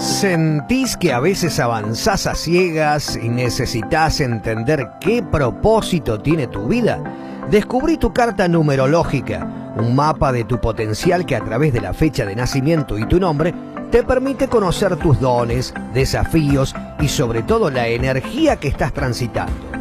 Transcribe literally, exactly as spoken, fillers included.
¿Sentís que a veces avanzás a ciegas y necesitas entender qué propósito tiene tu vida? Descubrí tu carta numerológica, un mapa de tu potencial que a través de la fecha de nacimiento y tu nombre te permite conocer tus dones, desafíos y sobre todo la energía que estás transitando.